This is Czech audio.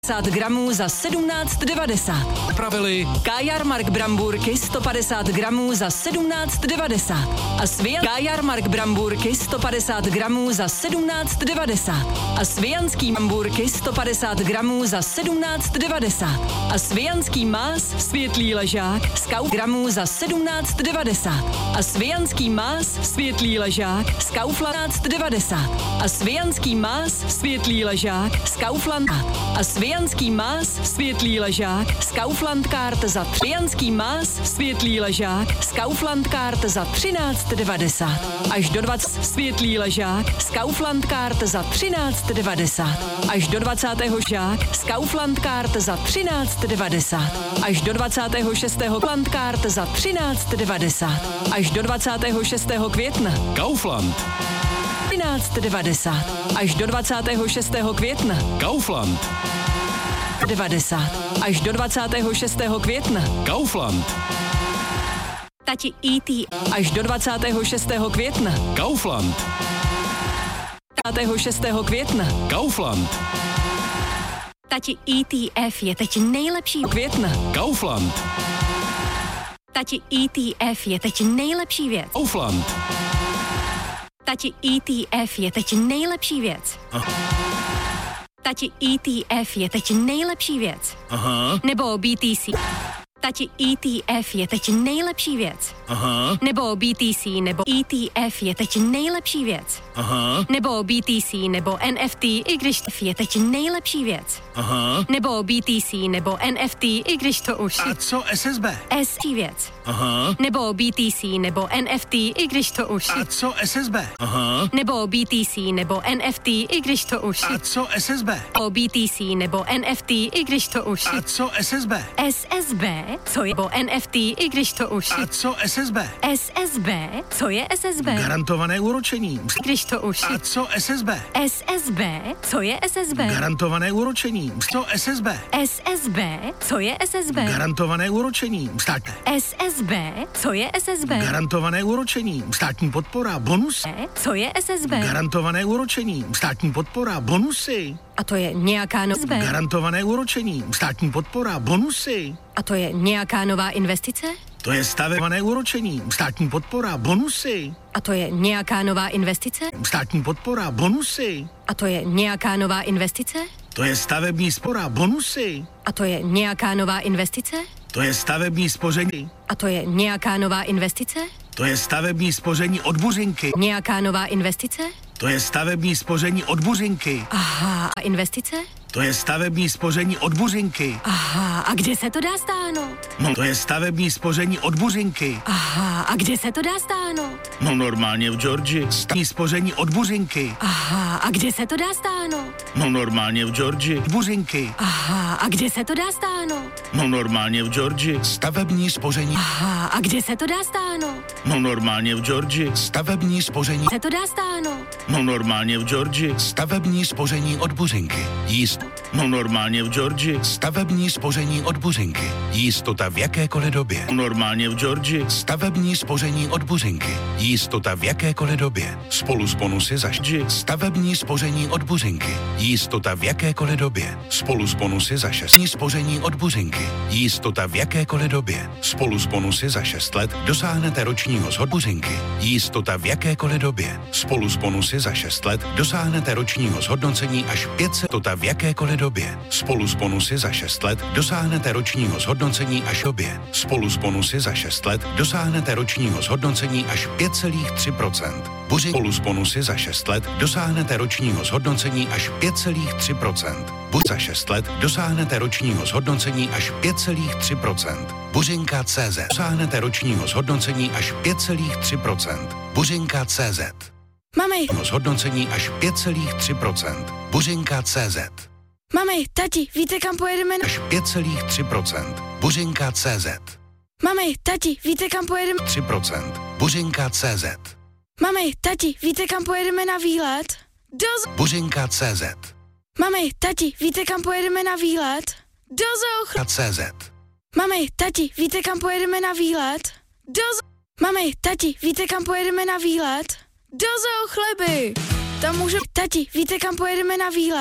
50 gramů za 17,90. Pravili Kajarmark brambůrky 150 gramů za 17,90. A Kajarmark brambůrky 150 gramů za 17,90. A svijanský brambůrky 150 gramů za 17,90. A svijanský más světlý ležák z gramů za 17,90. A svijanský más světlý ležák z Kaufland 90. A svijanský más světlý ležák z Kaufland. A svijanský más světlý ležák z Kaufland Card za svijanský más světlý ležák z Kaufland Card za 13,90. Až do 20 světlý ležák z Kaufland Card za 13,90. Až do 20. žák z Kaufland Card za 13,90. Až do 26. Kaufland Card za 13,90. Až do 26. května Kaufland. 13,90. Až do 26. května Kaufland. 90. Až do 26. května Kaufland. Tati E.T. Až do 26. května Kaufland. 26. května Kaufland. Tati ETF je teď nejlepší května Kaufland. Tati ETF je teď nejlepší věc. Kaufland. Tati ETF je teď nejlepší věc. Tati ETF je teď nejlepší věc. Aha. Nebo BTC. Tati ETF je teď nejlepší věc. Aha. Nebo BTC nebo ETF je teď nejlepší věc. Aha. Nebo BTC nebo NFT, i když je teď nejlepší věc. Aha. Nebo BTC nebo NFT, i když to už A co SSB? SI věc. Aha. Nebo BTC nebo NFT, i když to už A co SSB? Aha. Nebo BTC nebo NFT, i když to už A co SSB? O BTC nebo NFT, i když to už A co SSB? SSB, co je NFT, i když to už A co SSB? SSB, co je SSB? Garantované úročení. Když to už A co SSB? SSB, co je SSB? Garantované úročení. Co SSB? SSB, co je SSB? Garantované úročení. Státní. SSB, co je SSB? Garantované úročení. Státní podpora. Bonus. Co je SSB? Garantované úročení. Státní podpora. Bonusy. A to je nějaká SSB. Garantované úročení. Státní podpora. Bonusy. A to je nějaká nová investice? To je stavebné úročení. Státní podpora. Bonusy. A to je nějaká nová investice? Státní podpora. Bonusy. A to je nějaká nová investice? To je stavební spora. Bonusy. A to je nějaká nová investice? To je stavební spoření. A to je nějaká nová investice? To je stavební spoření od Buřinky. Nějaká nová investice? To je stavební spoření od Buřinky. Aha, a investice? To je stavební spoření od Buřinky. Aha, a kde se to dá stáhnout? No, to je stavební spoření od Buřinky. Aha, a kde se to dá stáhnout? No, normálně v Georgii. Stavební spoření od Buřinky. Aha, a kde se to dá stáhnout? No, normálně v Georgii. Od Buřinky. Aha, a kde se to dá stáhnout? No, normálně v Georgii. Stavební spoření. Aha, a kde se to dá stáhnout? No, normálně v Georgii. Stavební spoření. Se to dá stáhnout? No, normálně v Georgii. Stavební spoření od Buřinky. No, normálně v Georgii. Stavební spoření od Buřinky. Jistota v jakékoliv době. Normálně v Georgii. Stavební spoření od Buřinky. Jistota v jakékoliv době. Spolu s bonusy za stavební spoření od Buřinky. Jistota v jakékoliv době. Spolu s bonusy za 6. Spoření od Buřinky. Jistota v jakékoliv době. Spolu s bonusy za 6 let dosáhnete ročního zhodnocení Buřinky. Jistota v jakékoliv době. Spolu s bonusy za 6 let dosáhnete ročního zhodnocení až 500. Jistota v jakékoliv době. Spolu s bonusy za 6 let dosáhnete ročního zhodnocení až době. Spolu s bonusy za 6 let dosáhnete ročního zhodnocení až 5,3%. Buřinky. Spolu s bonusy za 6 let dosáhnete ročního zhodnocení až 5,3%. Za 6 let dosáhnete ročního zhodnocení až 5,3%. Buřinka.cz. Dosáhnete ročního zhodnocení až 5,3%. Buřinka.cz. Mami. Zhodnocení až 5,3%. Buřinka.cz. Mami, tati, víte, kam pojedeme? Až 5,3%. Buřinka.cz. Mami, tati, víte, kam pojedeme? 3%. Buřinka.cz. Mami, tati, víte, kam pojedeme na výlet? Buřinka.cz. Mami, tati, víte, kam pojedeme na výlet? Do Buřinka.cz. Mami, tati, víte, kam pojedeme na výlet? Mami, tati, víte, kam pojedeme na výlet? Do Zoo Chleby. Tam může... Tati, víte, kam pojedeme na výlet?